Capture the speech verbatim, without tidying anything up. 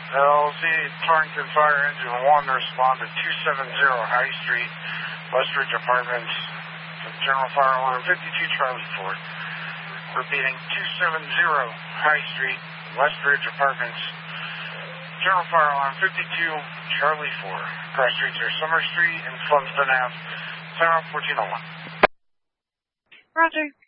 L Z, Torrington Fire Engine one, respond to two seventy High Street, Westridge Apartments, General Fire Alarm fifty-two Charlie four. Repeating, two seventy High Street, Westridge Apartments, General Fire Alarm fifty-two Charlie four. Cross streets are Summer Street and Funston Ave, Tower fourteen oh one. Roger.